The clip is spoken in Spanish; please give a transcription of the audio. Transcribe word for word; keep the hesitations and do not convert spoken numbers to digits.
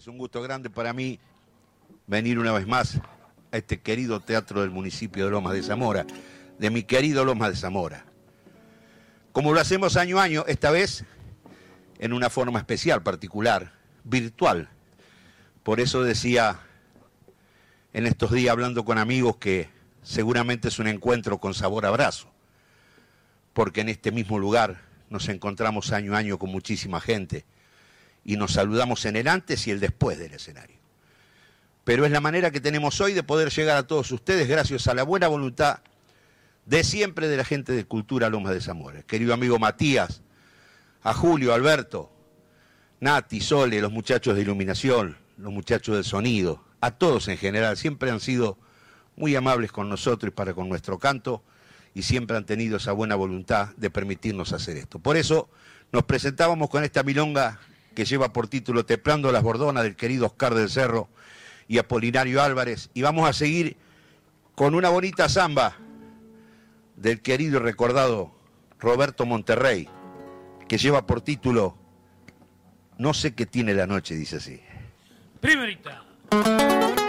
Es un gusto grande para mí venir una vez más a este querido teatro del municipio de Lomas de Zamora, de mi querido Lomas de Zamora. Como lo hacemos año a año, esta vez en una forma especial, particular, virtual. Por eso decía en estos días hablando con amigos que seguramente es un encuentro con sabor a abrazo, porque en este mismo lugar nos encontramos año a año con muchísima gente y nos saludamos en el antes y el después del escenario. Pero es la manera que tenemos hoy de poder llegar a todos ustedes gracias a la buena voluntad de siempre de la gente de Cultura Lomas de Zamora. Querido amigo Matías, a Julio, Alberto, Nati, Sole, los muchachos de iluminación, los muchachos del sonido, a todos en general, siempre han sido muy amables con nosotros y para con nuestro canto y siempre han tenido esa buena voluntad de permitirnos hacer esto. Por eso nos presentábamos con esta milonga que lleva por título Templando las Bordonas del querido Oscar del Cerro y Apolinario Álvarez, y vamos a seguir con una bonita samba del querido y recordado Roberto Monterrey, que lleva por título No sé qué tiene la noche, dice así. Primerita.